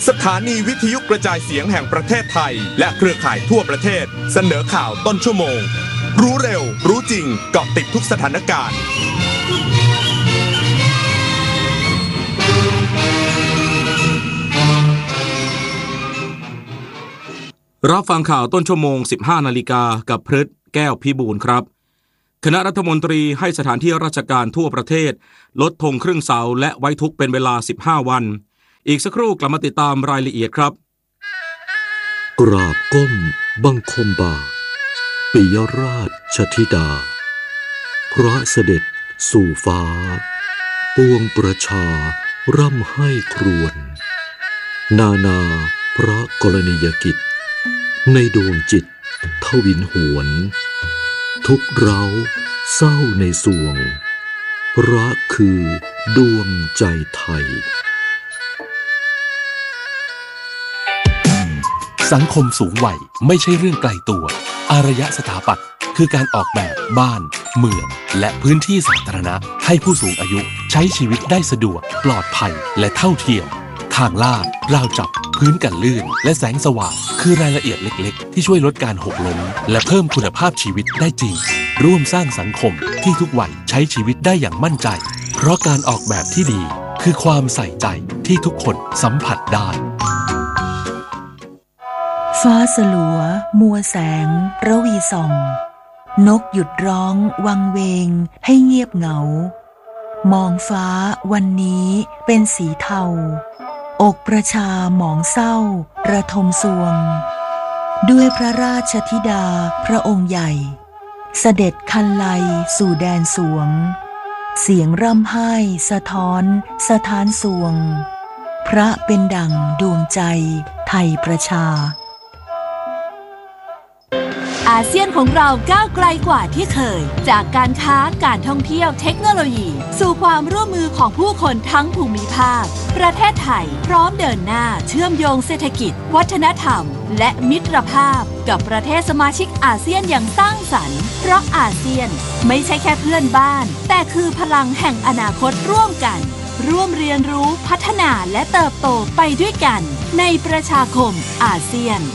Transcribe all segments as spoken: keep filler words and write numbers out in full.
สถานีวิทยุกระจายเสียงแห่งประเทศไทยและเครือข่ายทั่วประเทศเสนอข่าวต้นชั่วโมงรู้เร็วรู้จริงเกาะติดทุกสถานการณ์รับฟังข่าวต้นชั่วโมง สิบห้านาฬิกากับพฤทธิ์แก้วพิบูลครับคณะรัฐมนตรีให้สถานที่ราชการทั่วประเทศลดธงครึ่งเสาและไว้ทุกข์เป็นเวลาสิบห้าวันอีกสักครู่กลับมาติดตามรายละเอียดครับกราบก้มบังคมบาทปิยราชธิดาพระเสด็จสู่ฟ้าปวงประชาร่ำให้ครวญนานาพระกรณียกิจในดวงจิตทวินหวนทุกเร้าเศร้าในสวงรักคือดวงใจไทยสังคมสูงวัยไม่ใช่เรื่องไกลตัวอารยสถาปัตย์คือการออกแบบบ้านเมืองและพื้นที่สาธารณะให้ผู้สูงอายุใช้ชีวิตได้สะดวกปลอดภัยและเท่าเทียมทางลาดราวจับพื้นกันลื่นและแสงสว่างคือรายละเอียดเล็กๆที่ช่วยลดการหกล้มและเพิ่มคุณภาพชีวิตได้จริงร่วมสร้างสังคมที่ทุกวัยใช้ชีวิตได้อย่างมั่นใจเพราะการออกแบบที่ดีคือความใส่ใจที่ทุกคนสัมผัสได้ฟ้าสลัวมัวแสงระวีส่องนกหยุดร้องวังเวงให้เงียบเหงามองฟ้าวันนี้เป็นสีเทาอกประชาหมองเศร้าระทมสวงด้วยพระราชธิดาพระองค์ใหญ่เสด็จคันไลสู่แดนสวงเสียงร่ำไห้สะท้อนสถานสวงพระเป็นดั่งดวงใจไทยประชาอาเซียนของเราก้าวไกลกว่าที่เคยจากการค้าการท่องเที่ยวเทคโนโลยีสู่ความร่วมมือของผู้คนทั้งภูมิภาคประเทศไทยพร้อมเดินหน้าเชื่อมโยงเศรษฐกิจวัฒนธรรมและมิตรภาพกับประเทศสมาชิกอาเซียนอย่างสร้างสรรค์เพราะอาเซียนไม่ใช่แค่เพื่อนบ้านแต่คือพลังแห่งอนาคตร่วมกันร่วมเรียนรู้พัฒนาและเติบโตไปด้วยกันในประชาคมอาเซียน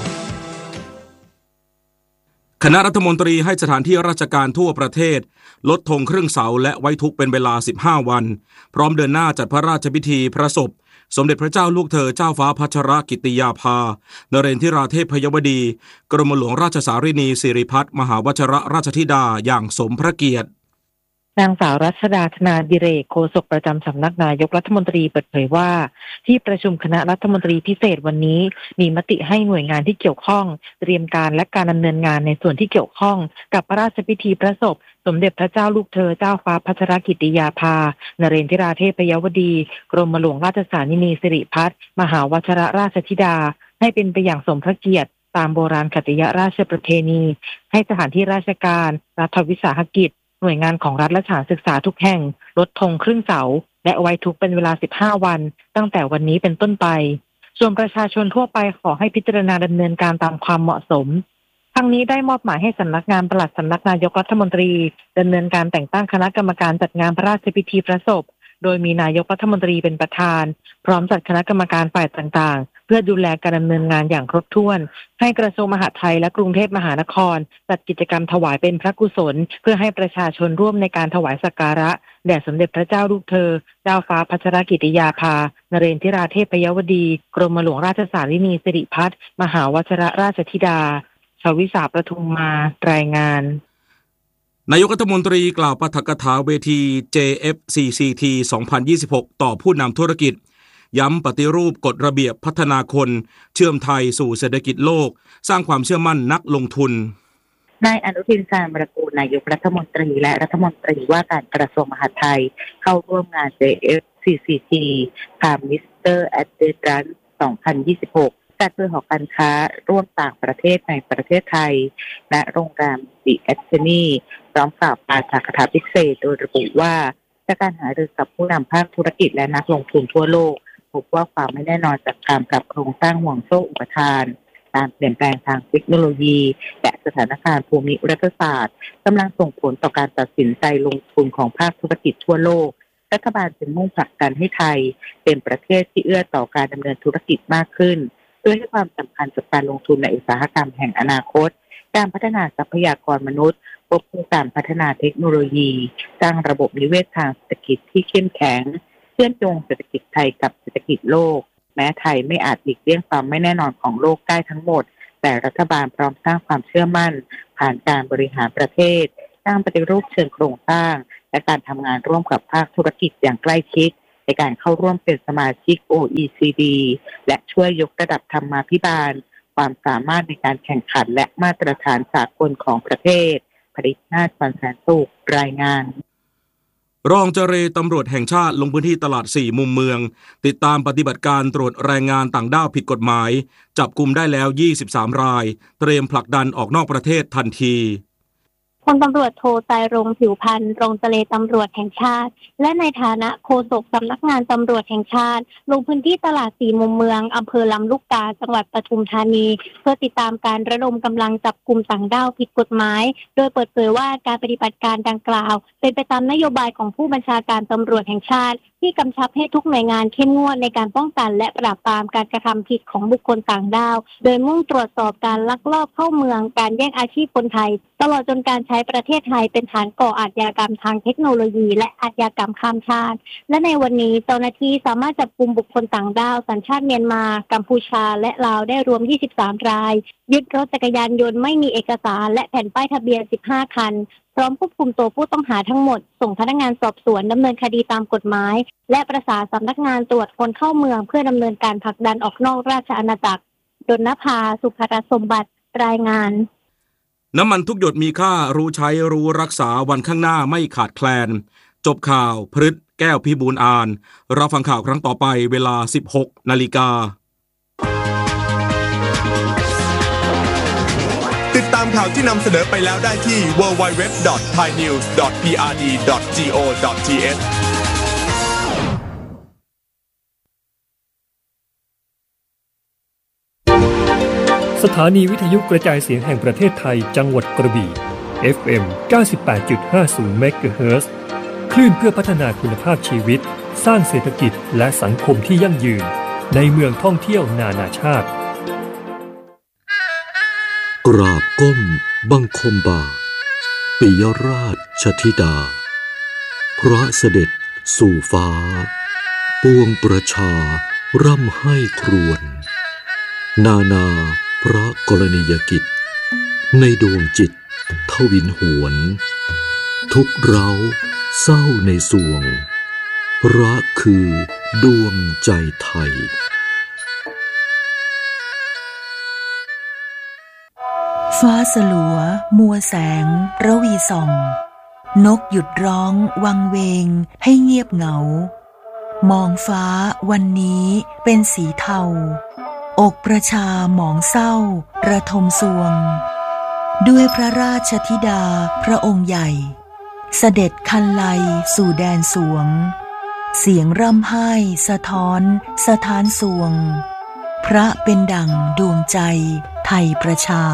คณะรัฐมนตรีให้สถานที่ราชการทั่วประเทศลดธงครึ่งเสาและไว้ทุกข์เป็นเวลาสิบห้าวันพร้อมเดินหน้าจัดพระราชพิธีพระศพสมเด็จพระเจ้าลูกเธอเจ้าฟ้าพัชรกิติยาภานเรนทิราเทพยวดีกรมหลวงราชสารินีสิริพัฒน์มหาวชิรราชธิดาอย่างสมพระเกียรตินางสาวรัชดาธนาดิเรกโฆษกประจำสำนักนายกรัฐมนตรีเปิดเผยว่าที่ประชุมคณะรัฐมนตรีพิเศษวันนี้มีมติให้หน่วยงานที่เกี่ยวข้องเตรียมการและการดำเนินงานในส่วนที่เกี่ยวข้องกับพระราชพิธีพระศพสมเด็จพระเจ้าลูกเธอเจ้าฟ้าพัชรกิติยาภานเรนทิราเทพยวดีกรมหลวงราชสารินีสิริพัฒน์มหาวชิรราชธิดาให้เป็นไปอย่างสมพระเกียรติตามโบราณคติยราชประเพณีให้สถานที่ราชการรัฐวิสาหกิจหน่วยงานของรัฐและสถานศึกษาทุกแห่งลดธงครึ่งเสาและไว้ทุกข์เป็นเวลาสิบห้าวันตั้งแต่วันนี้เป็นต้นไปส่วนประชาชนทั่วไปขอให้พิจารณาดำเนินการตามความเหมาะสมทั้งนี้ได้มอบหมายให้สำนักงานปลัดสำนักนายกรัฐมนตรีดำเนินการแต่งตั้งคณะกรรมการจัดงานพระราชพิธีพระศพโดยมีนายกรัฐมนตรีเป็นประธานพร้อมจัดคณะกรรมการฝ่ายต่างๆเพื่อดูแลการดำเนินงานอย่างครบถ้วนให้กระทรวงมหาดไทยและกรุงเทพมหานครจัดกิจกรรมถวายเป็นพระกุศลเพื่อให้ประชาชนร่วมในการถวายสักการะแด่สมเด็จพระเจ้าลูกเธอเจ้าฟ้าพัชรกิติยาภานเรนทิราเทพยวดีกรมหลวงราชสารินีสิริพัฒน์มหาวชิรราชธิดาชวิสาประทุมมารายงานนายกรัฐมนตรีกล่าวปาฐกถาเวที เจ เอฟ ซี ซี ที สองพันยี่สิบหก ต่อผู้นำธุรกิจย้ำปฏิรูปกฎระเบียบพัฒนาคนเชื่อมไทยสู่เศรษฐกิจโลกสร้างความเชื่อมั่นนักลงทุนนายอนุทินชาญวิรากูลนายกรัฐมนตรีและรัฐมนตรีว่าการกระทรวงมหาดไทยเข้าร่วมงาน เจ เอฟ ซี ซี ที Prime Minister Adherence สองพันยี่สิบหกจัดโดยหอการค้าร่วมต่างประเทศในประเทศไทยและโรงแรม The Academy พร้อมกล่าวปาฐกถาพิเศษโดยระบุว่าจากการหารือกับผู้นำภาคธุรกิจและนักลงทุนทั่วโลกพบว่าความไม่แน่นอนจากการปรับโครงสร้างห่วงโซ่อุปทานการเปลี่ยนแปลงทางเทคโนโลยีและสถานการณ์ภูมิรัฐศาสตร์กำลังส่งผลต่อการตัดสินใจลงทุนของภาคธุรกิจทั่วโลกรัฐบาลจึงมุ่งผลักดันให้ไทยเป็นประเทศที่เอื้อต่อการดำเนินธุรกิจมากขึ้นโดยให้ความสำคัญกับการลงทุนในอุตสาหกรรมแห่งอนาคตการพัฒนาทรัพยากรมนุษย์ควบคู่การพัฒนาเทคโนโลยีสร้างระบบนิเวศทางเศรษฐกิจที่เข้มแข็งเชื่อมโยงเศรษฐกิจไทยกับเศรษฐกิจโลกแม้ไทยไม่อาจหลีกเลี่ยงความไม่แน่นอนของโลกได้ทั้งหมดแต่รัฐบาลพร้อมสร้างความเชื่อมั่นผ่านการบริหารประเทศสร้างปฏิรูปเชิงโครงสร้างและการทำงานร่วมกับภาคธุรกิจอย่างใกล้ชิดในการเข้าร่วมเป็นสมาชิก โอ อี ซี ดี และช่วยยกระดับธรรมาภิบาลความสามารถในการแข่งขันและมาตรฐานสากลของประเทศผลิตนาถ วันแสนสุขรายงานรองเจรตำรวจแห่งชาติลงพื้นที่ตลาดสี่มุมเมืองติดตามปฏิบัติการตรวจแรงงานต่างด้าวผิดกฎหมายจับกุมได้แล้วยี่สิบสามรายเตรียมผลักดันออกนอกประเทศทันทีพลตำรวจโทไตรรงค์ผิวพรรณรองเจรตำรวจแห่งชาติและในฐานะโฆษกสำนักงานตำรวจแห่งชาติลงพื้นที่ตลาดสี่มุมเมืองอำเภอลำลูกกาจังหวัดปทุมธานีเพื่อติดตามการระดมกำลังจับกุมต่างด้าวผิดกฎหมายโดยเปิดเผยว่าการปฏิบัติการดังกล่าวเป็นไปตามนโยบายของผู้บัญชาการตำรวจแห่งชาติที่กำชับให้ทุกหน่วยงานเข้มงวดในการป้องกันและปราบปรามการกระทำผิดของบุคคลต่างด้าวโดยมุ่งตรวจสอบการลักลอบเข้าเมืองการแย่งอาชีพคนไทยตลอดจนการใช้ประเทศไทยเป็นฐานก่ออาชญากรรมทางเทคโนโลยีและอาชญากรรมข้ามชาติและในวันนี้เจ้าหน้าที่สามารถจับกุมบุคคลต่างด้าวสัญชาติเมียนมากัมพูชาและลาวได้รวมยี่สิบสามรายยึดรถจักรยานยนต์ไม่มีเอกสารและแผ่นป้ายทะเบียนสิบห้าคันพร้อมควบคุมตัวผู้ต้องหาทั้งหมดส่งพนักงานสอบสวนดำเนินคดีตามกฎหมายและประสานสำนักงานตรวจคนเข้าเมืองเพื่อดำเนินการผลักดันออกนอกราชอาณาจักรดลนภาสุภรสมบัติรายงานน้ำมันทุกหยดมีค่ารู้ใช้รู้รักษาวันข้างหน้าไม่ขาดแคลนจบข่าวพฤษแก้วพิบูลย์อ่านรับฟังข่าวครั้งต่อไปเวลา สิบหกนาฬิกาติดตามข่าวที่นำเสนอไปแล้วได้ที่ ดับเบิลยู ดับเบิลยู ดับเบิลยู ดอท ไทยนิวส์ ดอท พี อาร์ ดี ดอท จี โอ ดอท ที เอชสถานีวิทยุกระจายเสียงแห่งประเทศไทยจังหวัดกระบี่ เอฟ เอ็ม เก้าสิบแปดจุดห้าศูนย์ เมกะเฮิรตซ์ คลื่นเพื่อพัฒนาคุณภาพชีวิตสร้างเศรษฐกิจและสังคมที่ยั่งยืนในเมืองท่องเที่ยวนานาชาติกราบก้มบังคมบาทปิยราชธิดาพระเสด็จสู่ฟ้าปวงประชาร่ำไห้ครวญนานาพระกรณียกิจในดวงจิตทวินหวนทุกเร้าเศร้าในสวงพระคือดวงใจไทยฟ้าสลัวมัวแสงระวีส่องนกหยุดร้องวังเวงให้เงียบเหงามองฟ้าวันนี้เป็นสีเทาอกประชาหมองเศร้าระทมสวงด้วยพระราชธิดาพระองค์ใหญ่เสด็จคันไลสู่แดนสวงเสียงร่ำไห้สะท้อนสถานสวงพระเป็นดั่งดวงใจไทยประชา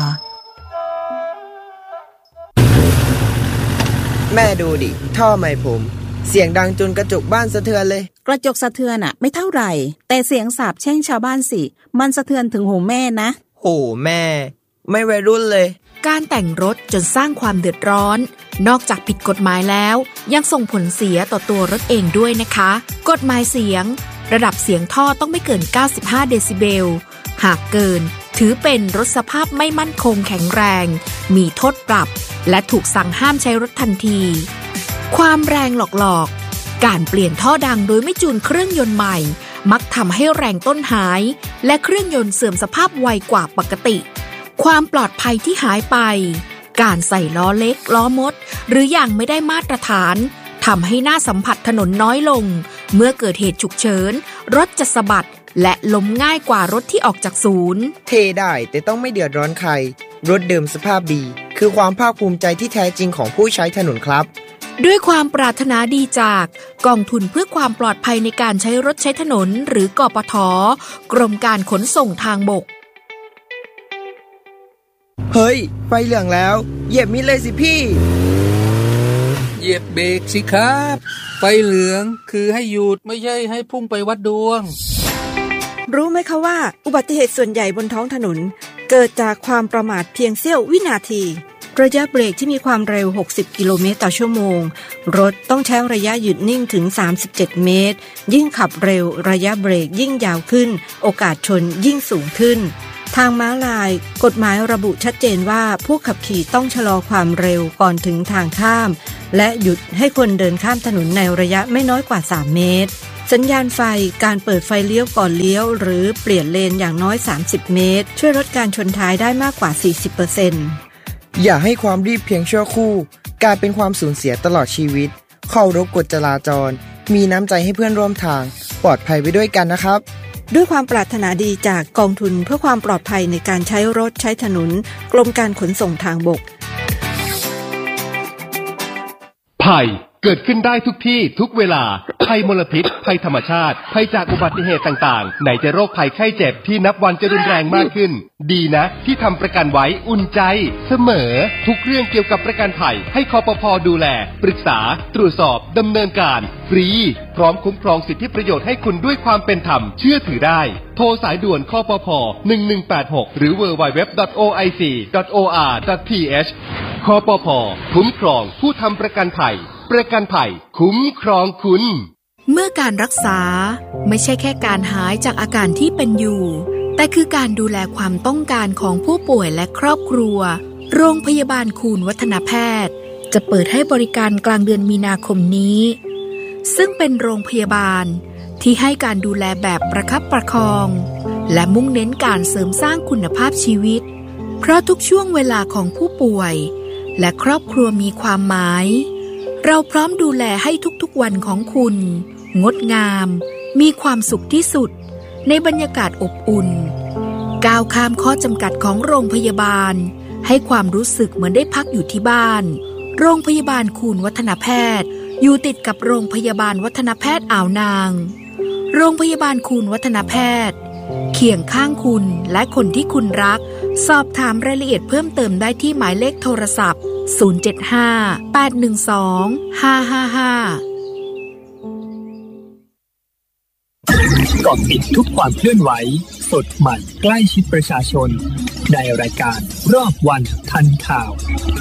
แม่ดูดิท่อไม้ผมเสียงดังจนกระจกบ้านสะเทือนเลยกระจกสะเทือนอะไม่เท่าไหร่แต่เสียงสาปแช่งชาวบ้านสิมันสะเทือนถึงหูแม่นะโอ้แม่ไม่วัยรุ่นเลยการแต่งรถจนสร้างความเดือดร้อนนอกจากผิดกฎหมายแล้วยังส่งผลเสียต่อตัวรถเองด้วยนะคะกฎหมายเสียงระดับเสียงท่อต้องไม่เกินเก้าสิบห้าเดซิเบลหากเกินถือเป็นรถสภาพไม่มั่นคงแข็งแรงมีโทษปรับและถูกสั่งห้ามใช้รถทันทีความแรงหลอกๆการเปลี่ยนท่อดังโดยไม่จูนเครื่องยนต์ใหม่มักทำให้แรงต้นหายและเครื่องยนต์เสื่อมสภาพไวกว่าปกติความปลอดภัยที่หายไปการใส่ล้อเล็กล้อมดหรืออย่างไม่ได้มาตรฐานทำให้หน้าสัมผัสถนนน้อยลงเมื่อเกิดเหตุฉุกเฉินรถจะสะบัดและล้มง่ายกว่ารถที่ออกจากศูนย์เทได้แต่ต้องไม่เดือดร้อนใครรถเดิมสภาพดีคือความภาคภูมิใจที่แท้จริงของผู้ใช้ถนนครับด้วยความปรารถนาดีจากกองทุนเพื่อความปลอดภัยในการใช้รถใช้ถนนหรือกปท.กรมการขนส่งทางบกเฮ้ยไฟเหลืองแล้วเหยียบมิดเลยสิพี่เหยียบเบรกสิครับไฟเหลืองคือให้หยุดไม่ใช่ให้พุ่งไปวัดดวงรู้ไหมคะว่าอุบัติเหตุส่วนใหญ่บนท้องถนนเกิดจากความประมาทเพียงเสี้ยววินาทีระยะเบรกที่มีความเร็วหกสิบกิโลเมตรต่อชั่วโมงรถต้องใช้ระยะหยุดนิ่งถึงสามสิบเจ็ดเมตรยิ่งขับเร็วระยะเบรกยิ่งยาวขึ้นโอกาสชนยิ่งสูงขึ้นทางม้าลายกฎหมายระบุชัดเจนว่าผู้ขับขี่ต้องชะลอความเร็วก่อนถึงทางข้ามและหยุดให้คนเดินข้ามถนนในระยะไม่น้อยกว่าสามเมตรสัญญาณไฟการเปิดไฟเลี้ยวก่อนเลี้ยวหรือเปลี่ยนเลนอย่างน้อยสามสิบเมตรช่วยลดการชนท้ายได้มากกว่า สี่สิบเปอร์เซ็นต์อย่าให้ความรีบเพียงชั่วครู่กลายเป็นความสูญเสียตลอดชีวิตเคารพกฎจราจรมีน้ำใจให้เพื่อนร่วมทางปลอดภัยไปด้วยกันนะครับด้วยความปรารถนาดีจากกองทุนเพื่อความปลอดภัยในการใช้รถใช้ถนนกรมการขนส่งทางบกภัยเกิดขึ้นได้ทุกที่ทุกเวลาภัยมลพิษภัยธรรมชาติภัยจากอุบัติเหตุต่างๆไหนจะโรคภัยไข้เจ็บที่นับวันจะรุนแรงมากขึ้นดีนะที่ทำประกันไว้อุ่นใจเสมอทุกเรื่องเกี่ยวกับประกันภัยให้คปภ.ดูแลปรึกษาตรวจสอบดำเนินการฟรีพร้อมคุ้มครองสิทธิประโยชน์ให้คุณด้วยความเป็นธรรมเชื่อถือได้โทรสายด่วนคปภ.หนึ่งหนึ่งแปดหกหรือ ดับเบิลยู ดับเบิลยู ดับเบิลยู ดอท โอ ไอ ซี ดอท โอ อาร์ ดอท ที เอช คปภ.คุ้มครองผู้ทำประกันภัยประกันภัยคุ้มครองคุณเมื่อการรักษาไม่ใช่แค่การหายจากอาการที่เป็นอยู่แต่คือการดูแลความต้องการของผู้ป่วยและครอบครัวโรงพยาบาลคูณวัฒนแพทย์จะเปิดให้บริการกลางเดือนมีนาคมนี้ซึ่งเป็นโรงพยาบาลที่ให้การดูแลแบบประคับประคองและมุ่งเน้นการเสริมสร้างคุณภาพชีวิตเพราะทุกช่วงเวลาของผู้ป่วยและครอบครัวมีความหมายเราพร้อมดูแลให้ทุกๆวันของคุณงดงามมีความสุขที่สุดในบรรยากาศอบอุ่นก้าวข้ามข้อจำกัดของโรงพยาบาลให้ความรู้สึกเหมือนได้พักอยู่ที่บ้านโรงพยาบาลคูณวัฒนแพทย์อยู่ติดกับโรงพยาบาลวัฒนแพทย์อ่าวนางโรงพยาบาลคูณวัฒนแพทย์เคียงข้างคุณและคนที่คุณรักสอบถามรายละเอียดเพิ่มเติมได้ที่หมายเลขโทรศัพท์ศูนย์ เจ็ด ห้า แปด หนึ่ง สอง ห้า ห้า ห้าเกาะติดทุกความเคลื่อนไหวสดใหม่ใกล้ชิดประชาชนในรายการรอบวันทันข่าว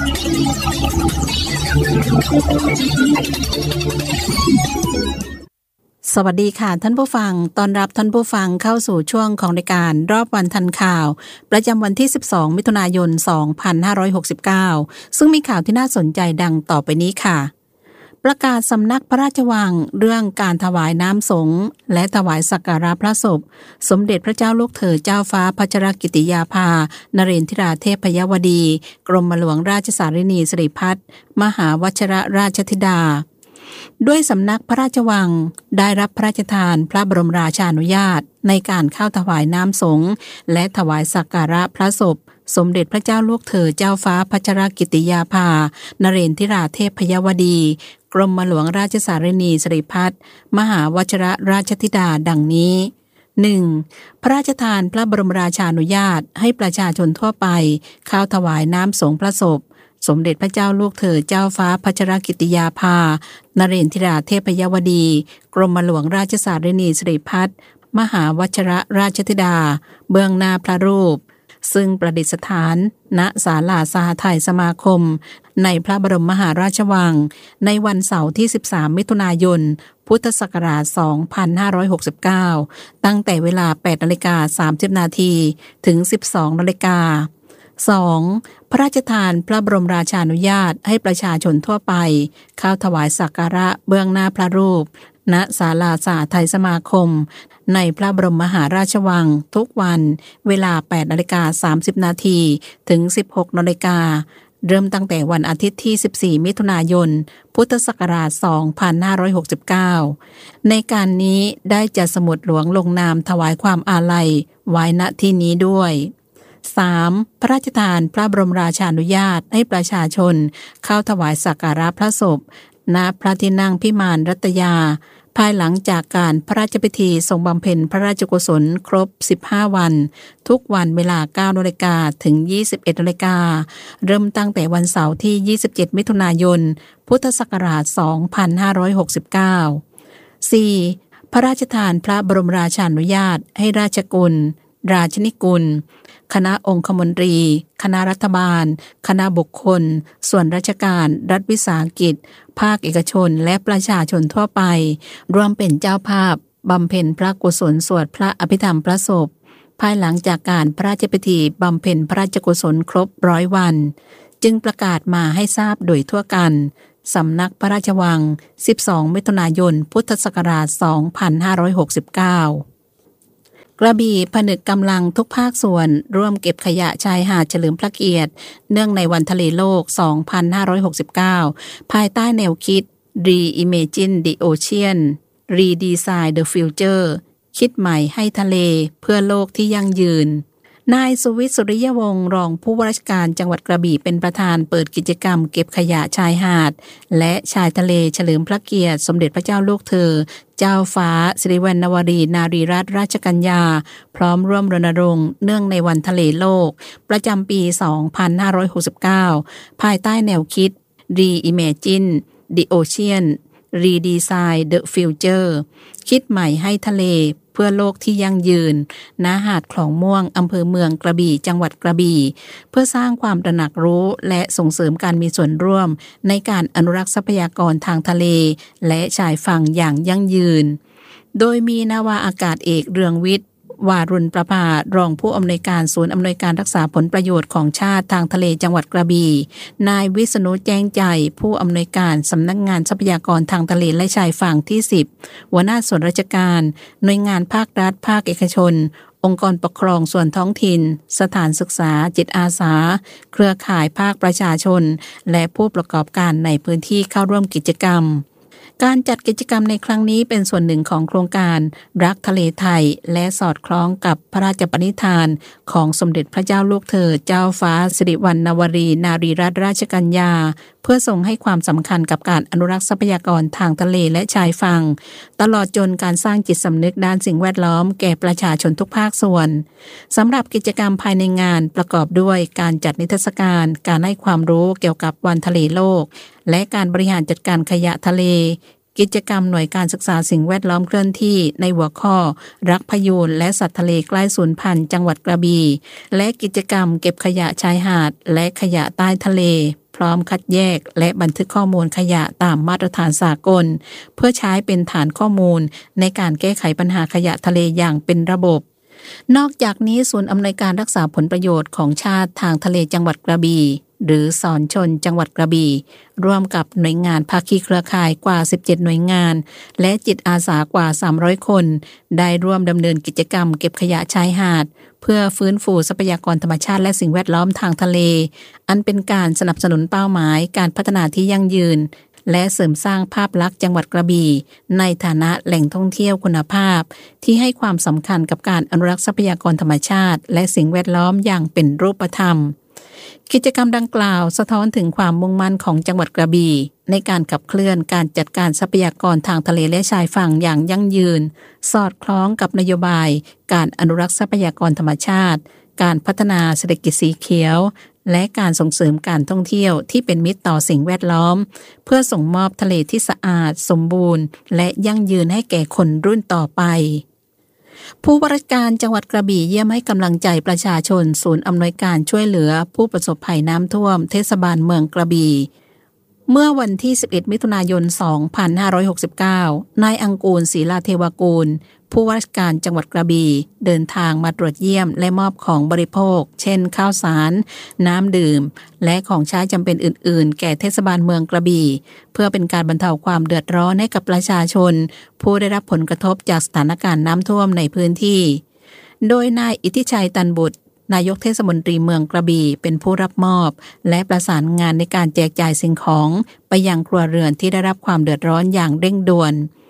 สวัสดีค่ะท่านผู้ฟังต้อนรับท่านผู้ฟังเข้าสู่ช่วงของรายการรอบวันทันข่าวประจำวันที่สิบสองมิถุนายนสองพันห้าร้อยหกสิบเก้าซึ่งมีข่าวที่น่าสนใจดังต่อไปนี้ค่ะประกาศสำนักพระราชวังเรื่องการถวายน้ำสงฆ์และถวายสักการะพระศพสมเด็จพระเจ้าลูกเธอเจ้าฟ้าพัชรกิติยาภานเรนทิราเทพยวดีกรมหลวงราชสารินีสิริพัฒน์มหาวชิรราชธิดาด้วยสำนักพระราชวังได้รับพระราชทานพระบรมราชานุญาตในการเข้าถวายน้ำสงฆ์และถวายสักการะพระศพสมเด็จพระเจ้าลูกเธอเจ้าฟ้าพัชรกิติยาภานเรนทิราเทพยวดีกรมหลวงราชสารินีสิริพัฒน์มหาวชิรราชธิดาดังนี้ หนึ่ง. พระราชทานพระบรมราชานุญาตให้ประชาชนทั่วไปเข้าถวายน้ำสงฆ์พระศพสมเด็จพระเจ้าลูกเธอเจ้าฟ้าพัชรกิติยาภานเรนทิราเทพยวดีกรมหลวงราชสารินีสิริพัฒน์มหาวชิรราชธิดาเบื้องหน้าพระรูปซึ่งประดิษฐานณศาลาสหไทยสมาคมในพระบรมมหาราชวังในวันเสาร์ที่สิบสามมิถุนายนพุทธศักราชสองพันห้าร้อยหกสิบเก้าตั้งแต่เวลา แปดนาฬิกาสามสิบนาทีถึง สิบสองนาฬิกาสอง. พระราชทานพระบรมราชานุญาตให้ประชาชนทั่วไปเข้าถวายสักการะเบื้องหน้าพระรูปณศาลาสหไทยสมาคมในพระบรมมหาราชวังทุกวันเวลา แปดนาฬิกาสามสิบนาทีถึง สิบหกนาฬิกาเริ่มตั้งแต่วันอาทิตย์ที่สิบสี่มิถุนายนพุทธศักราชสองพันห้าร้อยหกสิบเก้าในการนี้ได้จัดสมุดหลวงลงนามถวายความอาลัยไว้ณที่นี้ด้วย สาม. พระราชทานพระบรมราชานุญาตให้ประชาชนเข้าถวายสักการะพระศพณพระที่นั่งพิมานรัตยาภายหลังจากการพระราชพิธีทรงบำเพ็ญพระราชกุศลครบสิบห้าวันทุกวันเวลา เก้านาฬิกา ถึง ยี่สิบเอ็ดนาฬิกาเริ่มตั้งแต่วันเสาร์ที่ ยี่สิบเจ็ด มิถุนายน พุทธศักราช สองพันห้าร้อยหกสิบเก้า สี่. พระราชทานพระบรมราชานุญาตให้ราชกุลราชนิกุลคณะองคมนตรีคณะรัฐบาลคณะบุคคลส่วนราชการรัฐวิสาหกิจภาคเอกชนและประชาชนทั่วไปร่วมเป็นเจ้าภาพบำเพ็ญพระกุศลสวดพระอภิธรรมพระศพภายหลังจากการพระราชพิธีบำเพ็ญพระราชกุศลครบร้อยวันจึงประกาศมาให้ทราบโดยทั่วกันสำนักพระราชวังสิบสองมิถุนายนพุทธศักราชสองพันห้าร้อยหกสิบเก้ากระบี่ผนึกกำลังทุกภาคส่วนร่วมเก็บขยะชายหาดเฉลิมพระเกียรติเนื่องในวันทะเลโลก สองพันห้าร้อยหกสิบเก้า ภายใต้แนวคิด Reimagine the Ocean Redesign the Future คิดใหม่ให้ทะเลเพื่อโลกที่ยั่งยืนนายสุวิทย์สุริยวงศ์รองผู้ว่าราชการจังหวัดกระบี่เป็นประธานเปิดกิจกรรมเก็บขยะชายหาดและชายทะเลเฉลิมพระเกียรติสมเด็จพระเจ้าลูกเธอเจ้าฟ้าสิริวัณณวรีนารีรัตนราชกัญญาพร้อมร่วมรณรงค์เนื่องในวันทะเลโลกประจำปี สองพันห้าร้อยหกสิบเก้า ภายใต้แนวคิด Reimagine the Ocean Redesign the Future คิดใหม่ให้ทะเลเพื่อโลกที่ยั่งยืนณหาดคลองม่วงอำเภอเมืองกระบี่จังหวัดกระบี่เพื่อสร้างความตระหนักรู้และส่งเสริมการมีส่วนร่วมในการอนุรักษ์ทรัพยากรทางทะเลและชายฝั่งอย่างยั่งยืนโดยมีนาวาอากาศเอกเรืองวิทย์วารุณประภารองผู้อำนวยการศูนย์อำนวยการรักษาผลประโยชน์ของชาติทางทะเลจังหวัดกระบี่นายวิษณุแจ้งใจผู้อำนวยการสำนักงานทรัพยากรทางทะเลและชายฝั่งที่สิบหัวหน้าส่วนราชการหน่วยงานภาครัฐภาคเอกชนองค์กรปกครองส่วนท้องถิ่นสถานศึกษาจิตอาสาเครือข่ายภาคประชาชนและผู้ประกอบการในพื้นที่เข้าร่วมกิจกรรมการจัดกิจกรรมในครั้งนี้เป็นส่วนหนึ่งของโครงการรักทะเลไทยและสอดคล้องกับพระราชปณิธานของสมเด็จพระเจ้าลูกเธอเจ้าฟ้าสิริวัณณวรีนารีรัตนราชกัญญาเพื่อทรงให้ความสำคัญกับการอนุรักษ์ทรัพยากรทางทะเลและชายฝั่งตลอดจนการสร้างจิตสำนึกด้านสิ่งแวดล้อมแก่ประชาชนทุกภาคส่วนสำหรับกิจกรรมภายในงานประกอบด้วยการจัดนิทรรศการการให้ความรู้เกี่ยวกับวันทะเลโลกและการบริหารจัดการขยะทะเลกิจกรรมหน่วยการศึกษาสิ่งแวดล้อมเคลื่อนที่ในหัวข้อรักพยูนและสัตว์ทะเลใกล้สูญพันธุ์จังหวัดกระบี่และกิจกรรมเก็บขยะชายหาดและขยะใต้ทะเลพร้อมคัดแยกและบันทึกข้อมูลขยะตามมาตรฐานสากลเพื่อใช้เป็นฐานข้อมูลในการแก้ไขปัญหาขยะทะเลอย่างเป็นระบบนอกจากนี้ศูนย์อำนวยการรักษาผลประโยชน์ของชาติทางทะเลจังหวัดกระบี่หรือสอนชนจังหวัดกระบี่ร่วมกับหน่วยงานภาคีเครือข่ายกว่าสิบเจ็ดหน่วยงานและจิตอาสากว่าสามร้อยคนได้ร่วมดำเนินกิจกรรมเก็บขยะชายหาดเพื่อฟื้นฟูทรัพยากรธรรมชาติและสิ่งแวดล้อมทางทะเลอันเป็นการสนับสนุนเป้าหมายการพัฒนาที่ยั่งยืนและเสริมสร้างภาพลักษณ์จังหวัดกระบี่ในฐานะแหล่งท่องเที่ยวคุณภาพที่ให้ความสำคัญกับการอนุรักษ์ทรัพยากรธรรมชาติและสิ่งแวดล้อมอย่างเป็นรูปธรรมกิจกรรมดังกล่าวสะท้อนถึงความมุ่งมั่นของจังหวัดกระบี่ในการขับเคลื่อนการจัดการทรัพยากรทางทะเลและชายฝั่งอย่างยั่งยืนสอดคล้องกับนโยบายการอนุรักษ์ทรัพยากรธรรมชาติการพัฒนาเศรษฐกิจสีเขียวและการส่งเสริมการท่องเที่ยวที่เป็นมิตรต่อสิ่งแวดล้อมเพื่อส่งมอบทะเลที่สะอาดสมบูรณ์และยั่งยืนให้แก่คนรุ่นต่อไปผู้ว่าราชการจังหวัดกระบี่เยี่ยมให้กำลังใจประชาชนศูนย์อำนวยการช่วยเหลือผู้ประสบภัยน้ำท่วมเทศบาลเมืองกระบี่เมื่อวันที่สิบเอ็ดมิถุนายนสองพันห้าร้อยหกสิบเก้านายอังกูลศรีลาเทวกูลผู้ว่าราชการจังหวัดกระบี่เดินทางมาตรวจเยี่ยมและมอบของบริโภคเช่นข้าวสารน้ำดื่มและของใช้จำเป็นอื่นๆแก่เทศบาลเมืองกระบี่เพื่อเป็นการบรรเทาความเดือดร้อนให้กับประชาชนผู้ได้รับผลกระทบจากสถานการณ์น้ำท่วมในพื้นที่โดยนายอิทธิชัยตันบุตรนายกเทศมนตรีเมืองกระบี่เป็นผู้รับมอบและประสานงานในการแจกจ่ายสิ่งของไปยังครัวเรือนที่ได้รับความเดือดร้อนอย่างเร่งด่วน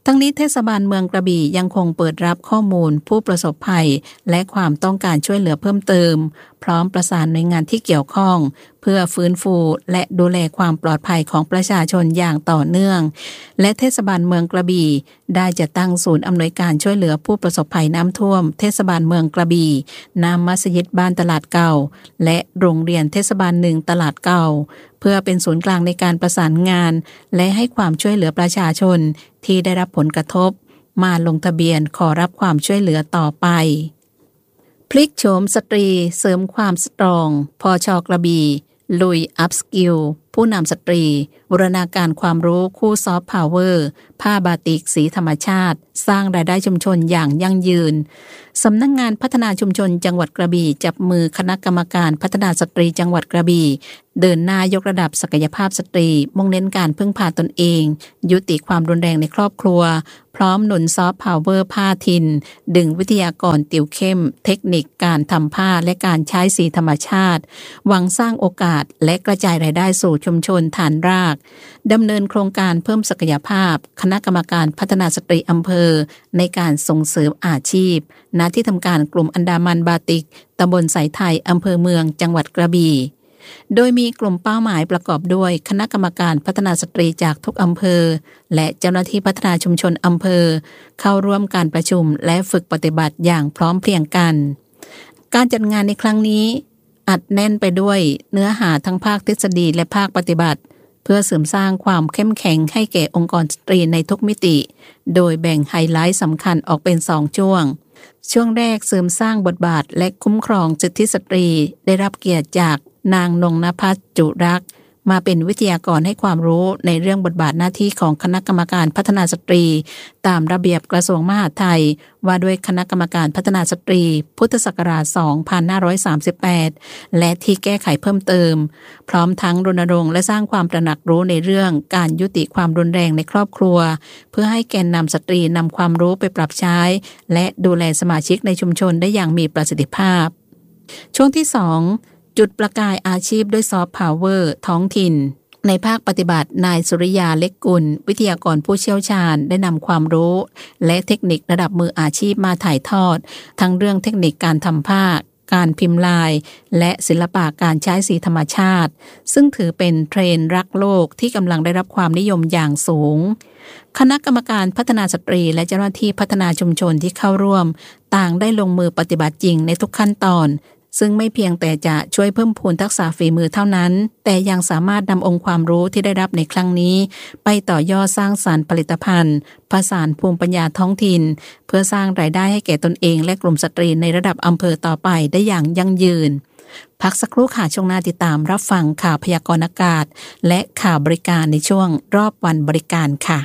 ทั้งนี้เทศบาลเมืองกระบี่ยังคงเปิดรับข้อมูลผู้ประสบภัยและความต้องการช่วยเหลือเพิ่มเติมพร้อมประสานหน่วยงานที่เกี่ยวข้องเพื่อฟื้นฟูและดูแลความปลอดภัยของประชาชนอย่างต่อเนื่องและเทศบาลเมืองกระบี่ได้จัดตั้งศูนย์อำนวยการช่วยเหลือผู้ประสบภัยน้ำท่วมเทศบาลเมืองกระบี่ณมัสยิดบ้านตลาดเก่าและโรงเรียนเทศบาลหนึ่งตลาดเก่าเพื่อเป็นศูนย์กลางในการประสานงานและให้ความช่วยเหลือประชาชนที่ได้รับผลกระทบมาลงทะเบียนขอรับความช่วยเหลือต่อไปพลิกโฉมสตรีเสริมความสตรองพช.กระบี่ลุยอัพสกิลผู้นำสตรีบูรณาการความรู้คู่ซอฟต์พาวเวอร์ผ้าบาติกสีธรรมชาติสร้างรายได้ชุมชนอย่างยั่งยืนสำนักงานพัฒนาชุมชนจังหวัดกระบี่จับมือคณะกรรมการพัฒนาสตรีจังหวัดกระบี่เดินหน้ายกระดับศักยภาพสตรีมุ่งเน้นการพึ่งพาตนเองยุติความรุนแรงในครอบครัวพร้อมหนุนซอฟต์พาวเวอร์ผ้าทินดึงวิทยากรติวเข้มเทคนิคการทำผ้าและการใช้สีธรรมชาติหวังสร้างโอกาสและกระจายรายได้สู่ชุมชนฐานรากดำเนินโครงการเพิ่มศักยภาพคณะกรรมการพัฒนาสตรีอำเภอในการส่งเสริมอาชีพณที่ทำการกลุ่มอันดามันบาติกตำบลสายไทยอำเภอเมืองจังหวัดกระบี่โดยมีกลุ่มเป้าหมายประกอบด้วยคณะกรรมการพัฒนาสตรีจากทุกอำเภอและเจ้าหน้าที่พัฒนาชุมชนอำเภอเข้าร่วมการประชุมและฝึกปฏิบัติอย่างพร้อมเพรียงกันการจัดงานในครั้งนี้อัดแน่นไปด้วยเนื้อหาทั้งภาคทฤษฎีและภาคปฏิบัติเพื่อเสริมสร้างความเข้มแข็งให้แก่องค์กรสตรีในทุกมิติโดยแบ่งไฮไลท์สำคัญออกเป็นสองช่วงช่วงแรกเสริมสร้างบทบาทและคุ้มครองสิทธิสตรีได้รับเกียรติจากนางนงนภัสจุรักษ์มาเป็นวิทยากรให้ความรู้ในเรื่องบทบาทหน้าที่ของคณะกรรมการพัฒนาสตรีตามระเบียบกระทรวงมหาดไทยว่าด้วยคณะกรรมการพัฒนาสตรีพุทธศักราชสองพันห้าร้อยสามสิบแปดและที่แก้ไขเพิ่มเติมพร้อมทั้งรณรงค์และสร้างความตระหนักรู้ในเรื่องการยุติความรุนแรงในครอบครัวเพื่อให้แกนนำสตรีนำความรู้ไปปรับใช้และดูแลสมาชิกในชุมชนได้อย่างมีประสิทธิภาพช่วงที่สองจุดประกายอาชีพด้วยซอฟต์พาวเวอร์ท้องถิ่นในภาคปฏิบัตินายสุริยาเล็กกุลวิทยากรผู้เชี่ยวชาญได้นำความรู้และเทคนิคระดับมืออาชีพมาถ่ายทอดทั้งเรื่องเทคนิคการทำผ้าการพิมพ์ลายและศิลปะการใช้สีธรรมชาติซึ่งถือเป็นเทรนด์รักโลกที่กำลังได้รับความนิยมอย่างสูงคณะกรรมการพัฒนาสตรีและเจ้าหน้าที่พัฒนาชุมชนที่เข้าร่วมต่างได้ลงมือปฏิบัติจริงในทุกขั้นตอนซึ่งไม่เพียงแต่จะช่วยเพิ่มพูนทักษะฝีมือเท่านั้นแต่ยังสามารถนำองค์ความรู้ที่ได้รับในครั้งนี้ไปต่อยอดสร้างสรรค์ผลิตภัณฑ์ผสานภูมิปัญญาท้องถิ่นเพื่อสร้างรายได้ให้แก่ตนเองและกลุ่มสตรีในระดับอำเภอต่อไปได้อย่างยั่งยืนพักสักครู่ค่ะช่วงหน้าติดตามรับฟังข่าวพยากรณ์อากาศและข่าวบริการในช่วงรอบวันบริการค่ะ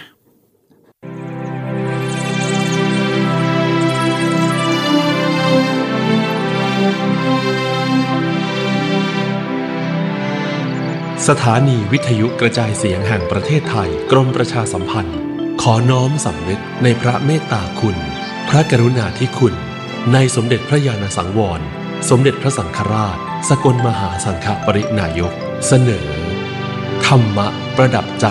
สถานีวิทยุกระจายเสียงแห่งประเทศไทยกรมประชาสัมพันธ์ขอน้อมสำนึกในพระเมตตาคุณพระกรุณาธิคุณในสมเด็จพระญาณสังวรสมเด็จพระสังฆราชสกลมหาสังฆปรินายกเสนอธรรมะประดับใจ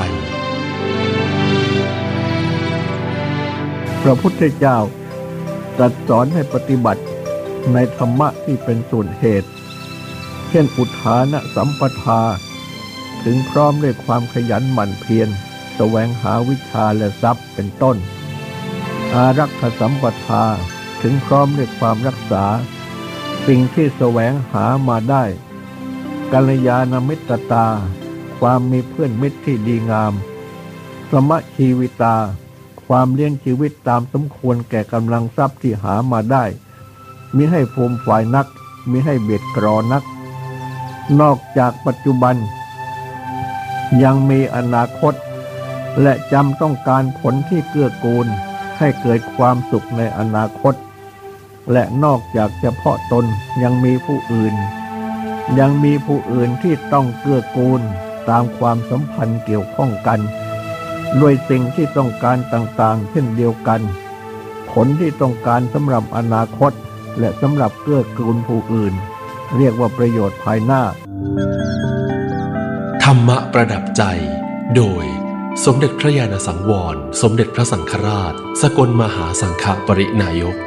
พระพุทธเจ้าตรัสสอนให้ปฏิบัติในธรรมะที่เป็นส่วนเหตุเช่นอุทานะสัมปทาถึงพร้อมด้วยความขยันหมั่นเพียรแสวงหาวิชาและทรัพย์เป็นต้นอารักขสัมปทาถึงพร้อมด้วยความรักษาสิ่งที่แสวงหามาได้กัลยาณมิตรตาความมีเพื่อนมิตรที่ดีงามสมชีวิตาความเลี้ยงชีวิตตามสมควรแก่กำลังทรัพย์ที่หามาได้มิให้ฟูมฝ่ายนักมิให้เบียดกรอนักนอกจากปัจจุบันยังมีอนาคตและจำต้องการผลที่เกื้อกูลให้เกิดความสุขในอนาคตและนอกจากเฉพาะตนยังมีผู้อื่นยังมีผู้อื่นที่ต้องเกื้อกูลตามความสัมพันธ์เกี่ยวข้องกันด้วยสิ่งที่ต้องการต่างๆเช่นเดียวกันผลที่ต้องการสำหรับอนาคตและสำหรับเกื้อกูลผู้อื่นเรียกว่าประโยชน์ภายหน้าธรรมะประดับใจโดยสมเด็จพระญาณสังวรสมเด็จพระสังฆราชสกลมหาสังฆปรินายก